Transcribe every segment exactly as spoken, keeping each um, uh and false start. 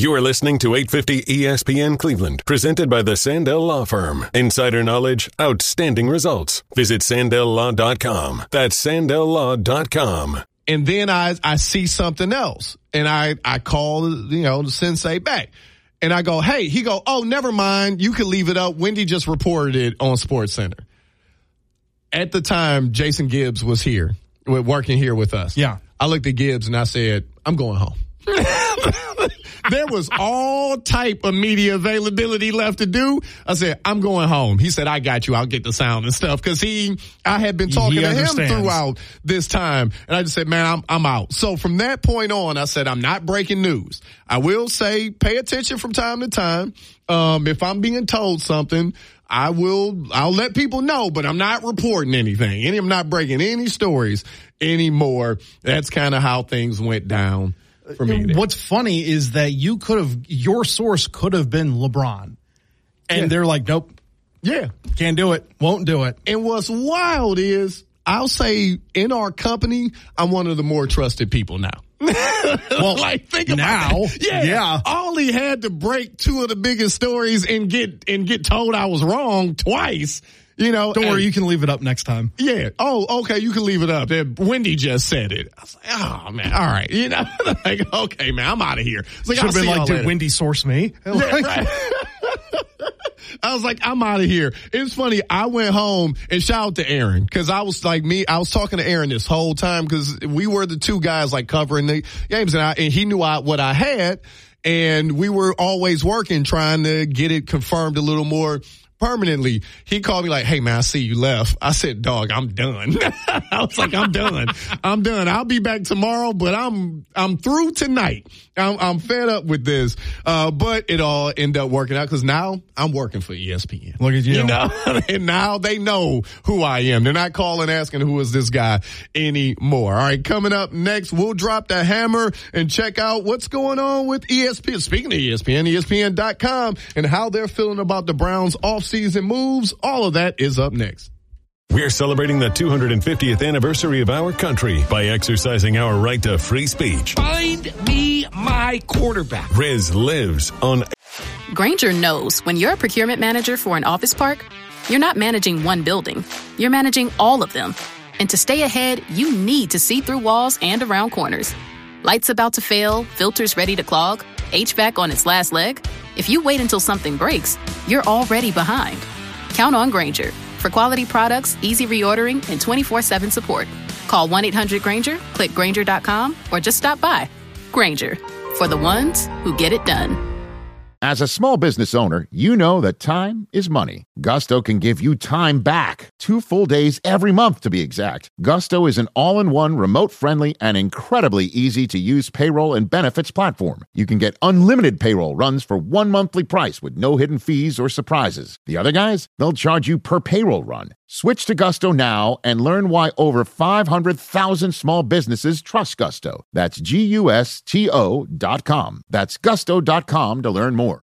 You are listening to eight fifty E S P N Cleveland, presented by the Sandell Law Firm. Insider knowledge, outstanding results. Visit Sandell Law dot com. That's Sandell Law dot com. And then I, I see something else, and I, I call, you know, the sensei back. And I go, hey, he go, oh, never mind. You can leave it up. Wendy just reported it on SportsCenter. At the time, Jason Gibbs was here, working here with us. Yeah. I looked at Gibbs and I said, I'm going home. There was all type of media availability left to do. I said, I'm going home. He said, I got you. I'll get the sound and stuff. Cause he, I had been talking to him throughout this time. And I just said, man, I'm, I'm out. So from that point on, I said, I'm not breaking news. I will say, pay attention from time to time. Um, if I'm being told something, I will, I'll let people know, but I'm not reporting anything. And I'm not breaking any stories anymore. That's kind of how things went down. For me, what's funny is that you could have, your source could have been LeBron. And yeah. They're like, nope. Yeah. Can't do it. Won't do it. And what's wild is, I'll say in our company, I'm one of the more trusted people now. Well, like, think about now, that. Yeah, yeah. I only had to break two of the biggest stories and get, and get told I was wrong twice. You know, don't worry, you can leave it up next time. Yeah. Oh, okay. You can leave it up. Wendy just said it. I was like, oh man, all right. You know, like, okay, man, I'm out of here. It's like, should have been like, did later. Wendy source me? Yeah, right. I was like, I'm out of here. It's funny. I went home and shout out to Aaron because I was like me. I was talking to Aaron this whole time because we were the two guys like covering the games, and I and he knew I, what I had, and we were always working trying to get it confirmed a little more permanently. He called me like, hey man, I see you left. I said, dog, I'm done. I was like, I'm done. I'm done. I'll be back tomorrow, but I'm, I'm through tonight. I'm, I'm fed up with this. Uh, but it all ended up working out because now I'm working for E S P N. Look at you. You know, and now they know who I am. They're not calling asking who is this guy anymore. All right. Coming up next, we'll drop the hammer and check out what's going on with E S P N. Speaking of E S P N, E S P N dot com and how they're feeling about the Browns offseason moves. All of that is up next. We're celebrating the two hundred fiftieth anniversary of our country by exercising our right to free speech. Find me my quarterback. Riz lives on. Grainger knows when you're a procurement manager for an office park, you're not managing one building. You're managing all of them. And to stay ahead, you need to see through walls and around corners. Lights about to fail, filters ready to clog, H V A C on its last leg. If you wait until something breaks, you're already behind. Count on Grainger for quality products, easy reordering, and twenty-four seven support. Call one eight hundred Grainger, click Grainger dot com, or just stop by. Grainger, for the ones who get it done. As a small business owner, you know that time is money. Gusto can give you time back. Two full days every month, to be exact. Gusto is an all-in-one, remote-friendly, and incredibly easy-to-use payroll and benefits platform. You can get unlimited payroll runs for one monthly price with no hidden fees or surprises. The other guys, they'll charge you per payroll run. Switch to Gusto now and learn why over five hundred thousand small businesses trust Gusto. That's G U S T O dot com. That's gusto dot com to learn more.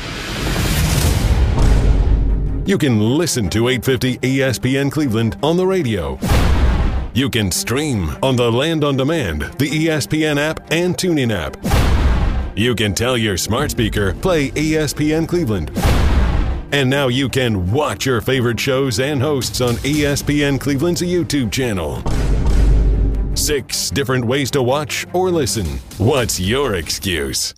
You can listen to eight fifty E S P N Cleveland on the radio. You can stream on the Land on Demand, the E S P N app, and TuneIn app. You can tell your smart speaker, play E S P N Cleveland. And now you can watch your favorite shows and hosts on E S P N Cleveland's YouTube channel. Six different ways to watch or listen. What's your excuse?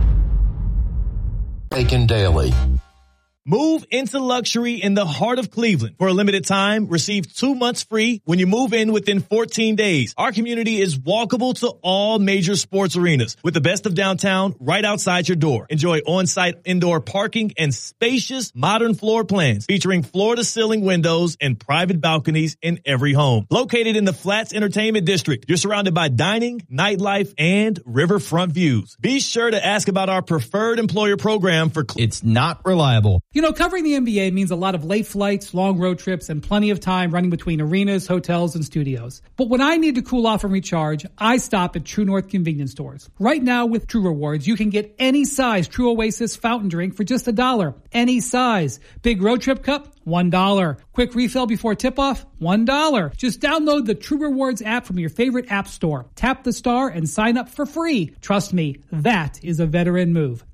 Bacon Daily. Move into luxury in the heart of Cleveland. For a limited time, receive two months free when you move in within fourteen days. Our community is walkable to all major sports arenas with the best of downtown right outside your door. Enjoy on-site indoor parking and spacious modern floor plans featuring floor-to-ceiling windows and private balconies in every home. Located in the Flats Entertainment District, you're surrounded by dining, nightlife, and riverfront views. Be sure to ask about our preferred employer program for Cle- It's not reliable. You know, covering the N B A means a lot of late flights, long road trips, and plenty of time running between arenas, hotels, and studios. But when I need to cool off and recharge, I stop at True North convenience stores. Right now with True Rewards, you can get any size True Oasis fountain drink for just a dollar. Any size. Big road trip cup, one dollar. Quick refill before tip-off, one dollar. Just download the True Rewards app from your favorite app store. Tap the star and sign up for free. Trust me, that is a veteran move.